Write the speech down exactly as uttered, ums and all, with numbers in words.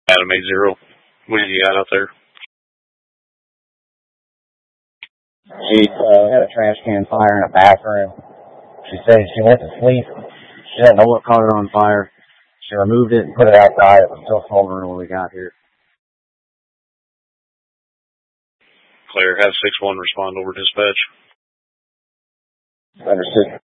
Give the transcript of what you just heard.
Adam eight zero. What do you got out there? She uh, had a trash can fire in a bathroom. She said she went to sleep. She didn't know what caught it on fire. She removed it and put it outside. It was still smoldering when we got here. Claire, have six one respond over dispatch. Understood.